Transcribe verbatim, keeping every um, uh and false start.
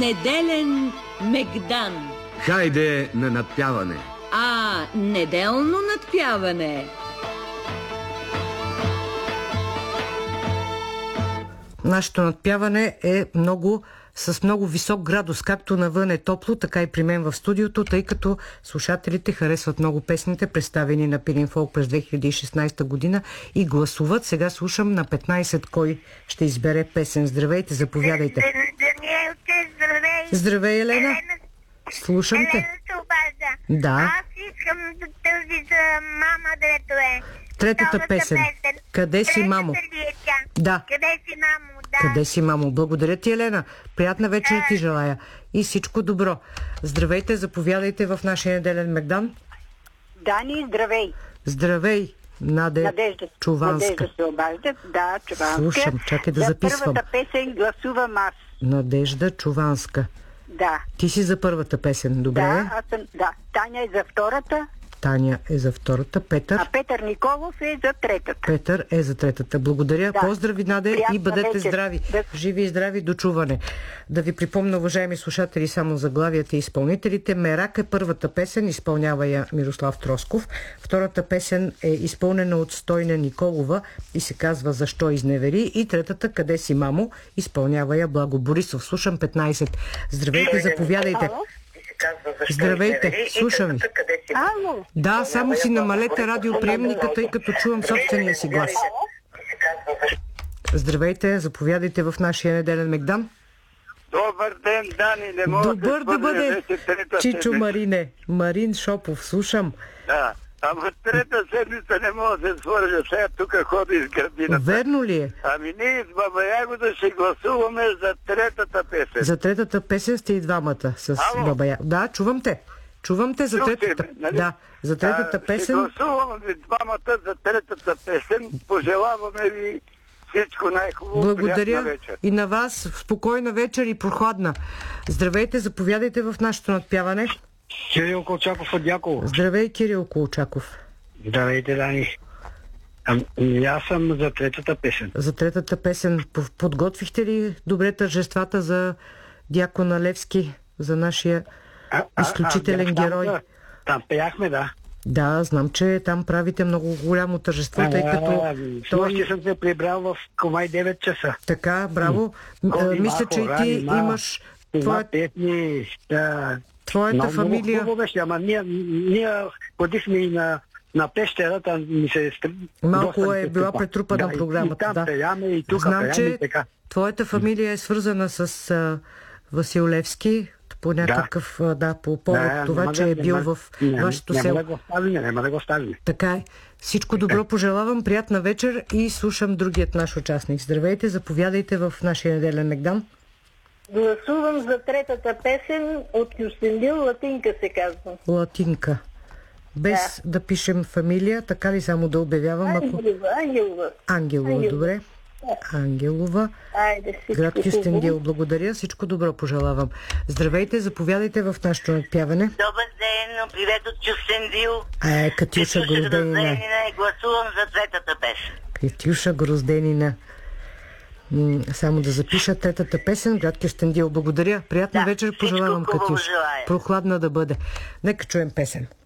Неделен мегдан. Хайде на надпяване. А, неделно надпяване. Нашето надпяване е много с много висок градус. Както навън е топло, така и при мен в студиото, тъй като слушателите харесват много песните, представени на Пирин Фолк през две хиляди и шестнадесета година и гласуват. Сега слушам на петнадесет кой ще избере песен. Здравейте, заповядайте. Здравей. Здравей, Елена. Елена. Слушам те. Елена се обажда. Да. Аз искам тази за мама, дето е. Третата Втората песен. Къде си, мамо? Да. Къде си, мамо? Да. Къде си, мамо? Благодаря ти, Елена. Приятна вечер ти желая. И всичко добро. Здравейте, заповядайте в нашия неделен мегдан. Дани, здравей. Здравей, Наде Надежда, Чуванска. Надежда се обажда. Да, Чуванска. Слушам, чакай да за записвам. За първата песен гласувам аз. Надежда Чуванска. Да. Ти си за първата песен, добре? Да, аз съм, да. Таня е за втората, Таня е за втората, Петър. а Петър Николов е за третата. Петър е за третата. Благодаря. Да. Поздрави, Наде, Приятна и бъдете вечер. здрави. Да. Живи и здрави до чуване. Да ви припомня, уважаеми слушатели, само заглавията и изпълнителите. Мерак е първата песен, изпълнява я Мирослав Тросков. Втората песен е изпълнена от Стойна Николова и се казва Защо изневери. И третата, Къде си, мамо, изпълнява я Благо Борисов. Слушам петнадесет. Здравейте, заповядайте. Здравейте, слушам ви. Ало. Да, само си намалете радиоприемника, тъй като чувам собствения си глас. Здравейте, заповядайте в нашия неделен мегдан. Добър ден, Дани, не мога Добър да бъде, Чичо седмица. Марине. Марин Шопов, слушам. Да, ама трета седмица не мога да се свържа. Сега тук ходи из градината. Верно ли е? Ами ние с Баба Ягода ще гласуваме за третата песен. За третата песен сте и двамата с Ало? Баба Я. Да, чувам те. Чувам те за Чухте третата. ме, нали? Да, за третата А, песен. Ще гласуваме двамата за третата песен. Пожелаваме ви всичко най-хубаво. Приятна Благодаря вечер. и на вас. Спокойна вечер и прохладна. Здравейте, заповядайте в нашето надпяване. Кирил Колчаков от Дяково. Здравей, Кирил Колчаков. Здравейте, Дани. Ами, аз съм за третата песен. За третата песен подготвихте ли добре тържествата за Дякона Левски, за нашия А, а, изключителен а, там, герой? да, Там пеяхме, да. Да, знам, че там правите много голямо тържество, тъй като Той... той... съм се прибрал в Комай девет часа. Така, браво. Коли, А, Мисля, че и Махо, ти Рани, Ма, имаш Това твоя... песни... Да, твоята много фамилия. хубаво беше, ама ние, ние ходихме и на, на пещерата, ми се... Малко доста е се била стъпа. претрупана Да, и- програмата. И там Да. пеяме, и тук Знам, пеяме, че и така. твоята фамилия е свързана с а, Васил Левски, по някакъв, да, да по повод Да, това, няма че да- е бил няма- в няма- вашето няма село. да го оставим, няма да го оставим. Така е. Всичко добро пожелавам, приятна вечер и слушам другият наш участник. Здравейте, заповядайте в нашия неделен мегдан. Гласувам за третата песен от Кюстендил, Латинка се казва. Латинка. Без да. да пишем фамилия, така ли само да обявявам? Ако... Ангелова, Ангелова. Ангелова, Ангелова. добре. Ангелова. Айде, всичко Град Кюстендил, хубаво. благодаря. Всичко добро пожелавам. Здравейте, заповядайте в нашето надпяване. Добър ден, привет от Кюстендил. А, е, Катюша Грозденина. и гласувам за третата песен. Катюша Грозденина. М, само да запиша третата песен, град Кюстендил. Благодаря. Приятна Да, вечер всичко пожелавам, хубаво Катюша. желая. Прохладна да бъде. Нека чуем песен.